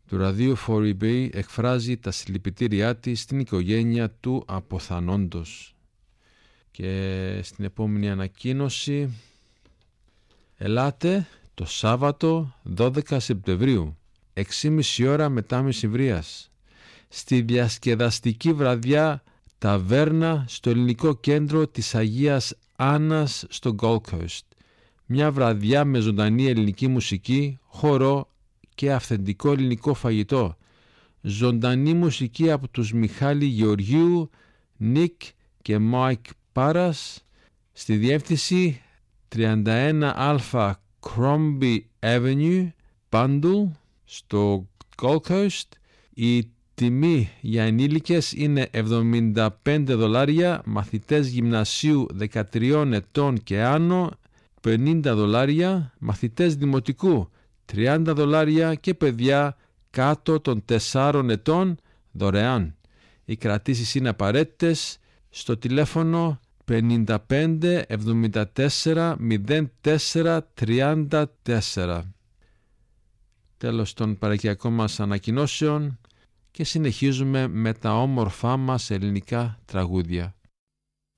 του ραδίου 4EB εκφράζει τα συλληπιτήριά της στην οικογένεια του αποθανόντος. Και στην επόμενη ανακοίνωση: ελάτε το Σάββατο 12 Σεπτεμβρίου 6,5 ώρα μετά μεσημβρίας στη διασκεδαστική βραδιά ταβέρνα στο ελληνικό κέντρο της Αγίας Άννας στο Gold Coast. Μια βραδιά με ζωντανή ελληνική μουσική, χορό και αυθεντικό ελληνικό φαγητό. Ζωντανή μουσική από τους Μιχάλη Γεωργίου, Νίκ και Μάικ Πάρας, στη διεύθυνση 31α Crombie Avenue, Bundle, στο Gold Coast. Η τιμή για ενήλικες είναι $75, μαθητές γυμνασίου 13 ετών και άνω $50, μαθητές δημοτικού $30 και παιδιά κάτω των 4 ετών δωρεάν. Οι κρατήσεις είναι απαραίτητες στο τηλέφωνο 55 74 04 34. Τέλος των παρακιακών μας ανακοινώσεων και συνεχίζουμε με τα όμορφά μας ελληνικά τραγούδια.